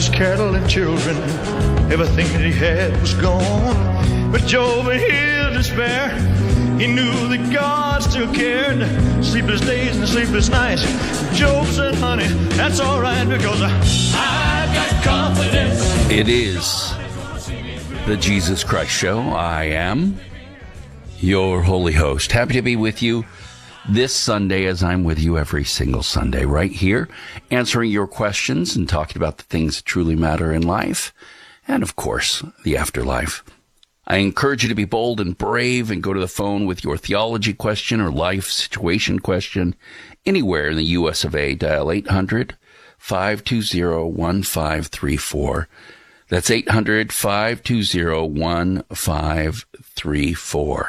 his cattle and children. Everything that he had was gone. But Job, in his despair, he knew that God still cared. Sleepless days and sleepless nights. Job said, honey, that's all right, because I've got confidence. It is the Jesus Christ Show. I am your holy host. Happy to be with you this Sunday, as I'm with you every single Sunday, right here, answering your questions and talking about the things that truly matter in life, and of course, the afterlife. I encourage you to be bold and brave and go to the phone with your theology question or life situation question anywhere in the U.S. of A. Dial 800-520-1534. That's 800-520-1534.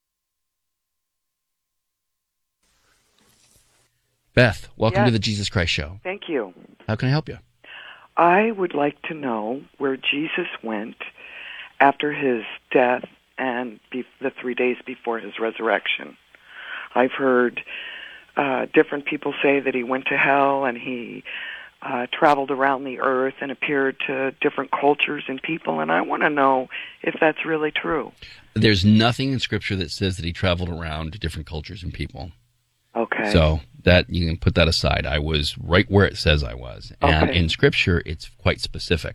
Beth, welcome to the Jesus Christ Show. Thank you. How can I help you? I would like to know where Jesus went after his death and the 3 days before his resurrection. I've heard different people say that he went to hell and he traveled around the earth and appeared to different cultures and people, and I want to know if that's really true. There's nothing in Scripture that says that he traveled around to different cultures and people. Okay. So that you can put that aside. I was right where it says I was. And in Scripture, it's quite specific.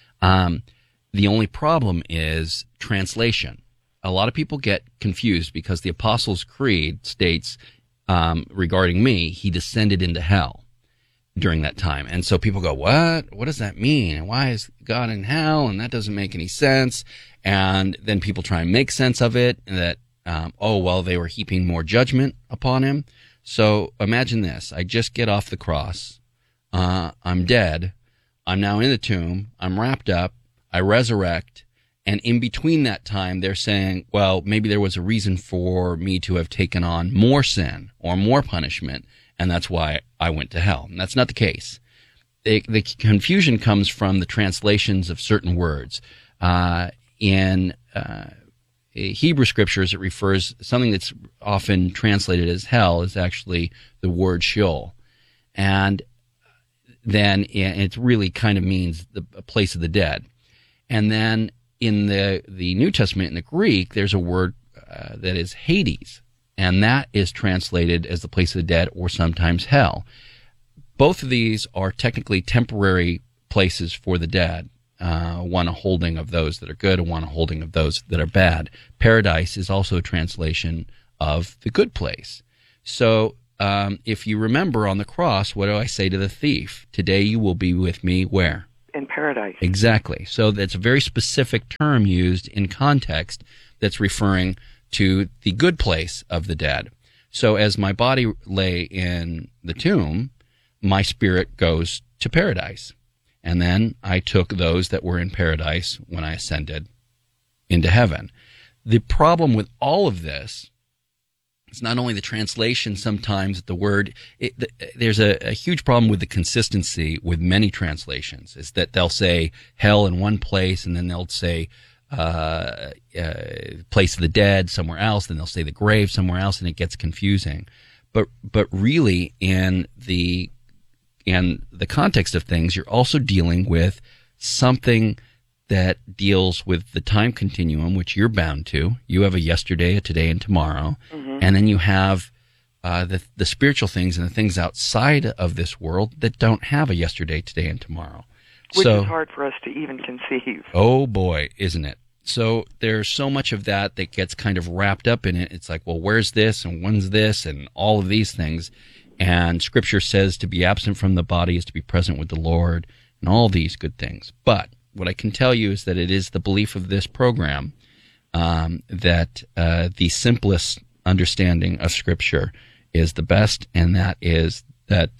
The only problem is translation. A lot of people get confused because the Apostles' Creed states, regarding me, he descended into hell during that time. And so people go, what? What does that mean? And why is God in hell? And that doesn't make any sense. And then people try and make sense of it, and that, they were heaping more judgment upon him. So imagine this. I just get off the cross. I'm dead. I'm now in the tomb. I'm wrapped up. I resurrect. And in between that time, they're saying, well, maybe there was a reason for me to have taken on more sin or more punishment, and that's why I went to hell. And that's not the case. The confusion comes from the translations of certain words. In Hebrew scriptures, it refers, something that's often translated as hell is actually the word Sheol. And then it really kind of means the place of the dead. And then in the New Testament, in the Greek, there's a word that is Hades, and that is translated as the place of the dead or sometimes hell. Both of these are technically temporary places for the dead. One a holding of those that are good and one a holding of those that are bad. Paradise is also a translation of the good place. So if you remember on the cross, what do I say to the thief? Today you will be with me where? In paradise. Exactly. So that's a very specific term used in context that's referring to the good place of the dead. So as my body lay in the tomb, my spirit goes to paradise. And then I took those that were in paradise when I ascended into heaven. The problem with all of this is not only the translation sometimes, the word, there's a huge problem with the consistency with many translations, is that they'll say hell in one place and then they'll say place of the dead somewhere else, then they'll say the grave somewhere else, and it gets confusing. But really in the context of things, you're also dealing with something that deals with the time continuum, which you're bound to. You have a yesterday, a today, and tomorrow. Mm-hmm. And then you have the spiritual things and the things outside of this world that don't have a yesterday, today, and tomorrow. Which is hard for us to even conceive. Oh, boy, isn't it? So there's so much of that gets kind of wrapped up in it. It's like, well, where's this and when's this and all of these things. And Scripture says to be absent from the body is to be present with the Lord and all these good things. But what I can tell you is that it is the belief of this program that the simplest understanding of Scripture is the best, and that is that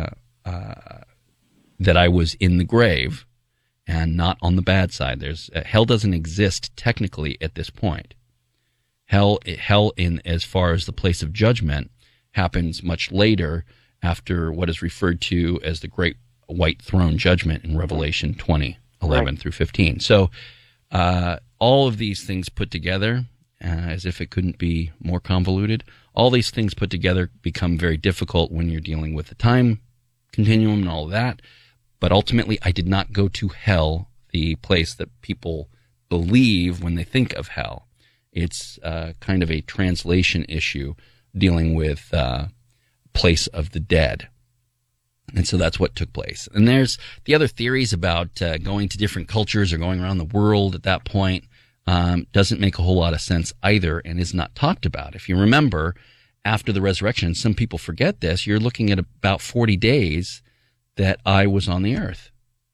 that I was in the grave and not on the bad side. Hell doesn't exist technically at this point. Hell in as far as the place of judgment happens much later, after what is referred to as the Great White Throne Judgment in Revelation 20:11 through 15. So all of these things put together, as if it couldn't be more convoluted, all these things put together become very difficult when you're dealing with the time continuum and all of that. But ultimately, I did not go to hell, the place that people believe when they think of hell. It's kind of a translation issue dealing with place of the dead. And so that's what took place. And there's the other theories about going to different cultures or going around the world at that point. Doesn't make a whole lot of sense either and is not talked about. If you remember, after the resurrection, some people forget this, you're looking at about 40 days that I was on the earth.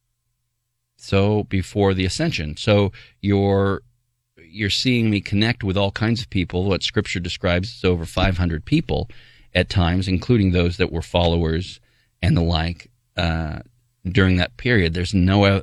So before the ascension. So you're seeing me connect with all kinds of people. What Scripture describes as over 500 people at times, including those that were followers and the like, during that period. There's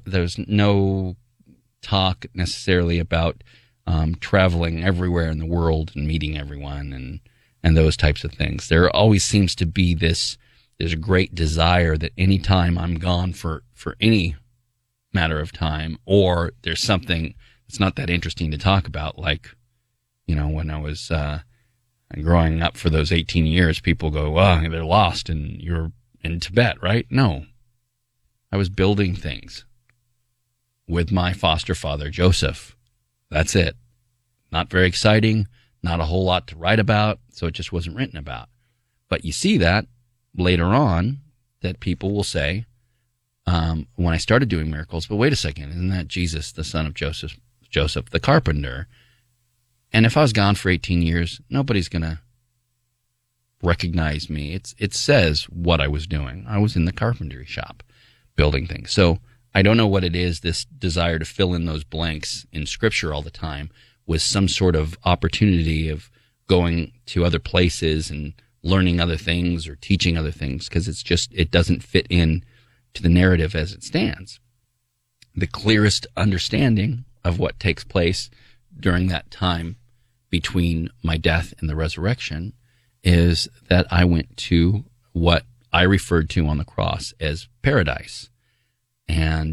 no talk necessarily about traveling everywhere in the world and meeting everyone and those types of things. There always seems to be there's a great desire that any time I'm gone for any matter of time, or there's something that's not that interesting to talk about, like, when I was growing up for those 18 years, people go, "Oh, they're lost and you're in Tibet," right? No. I was building things with my foster father, Joseph. That's it. Not very exciting, not a whole lot to write about, so it just wasn't written about. But you see that later on, that people will say, when I started doing miracles, but wait a second, isn't that Jesus, the son of Joseph the carpenter? And if I was gone for 18 years, nobody's going to recognize me. It says what I was doing. I was in the carpentry shop building things. So I don't know what it is, this desire to fill in those blanks in Scripture all the time with some sort of opportunity of going to other places and learning other things or teaching other things, because it doesn't fit in to the narrative as it stands. The clearest understanding of what takes place during that time between my death and the resurrection is that I went to what I referred to on the cross as paradise. And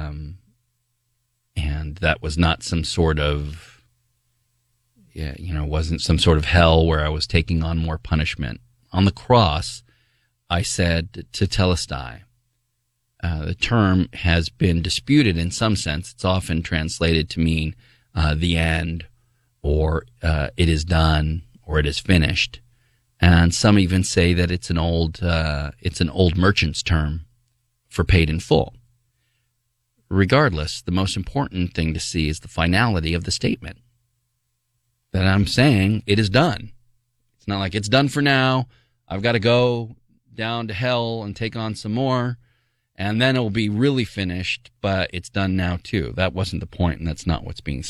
that was not some sort of, wasn't some sort of hell where I was taking on more punishment. On the cross, I said tetelestai. The term has been disputed in some sense. It's often translated to mean the end, or it is done, or it is finished. And some even say that it's an old merchant's term for paid in full. Regardless, the most important thing to see is the finality of the statement. That I'm saying it is done. It's not like it's done for now. I've got to go down to hell and take on some more, and then it will be really finished, but it's done now too. That wasn't the point, and that's not what's being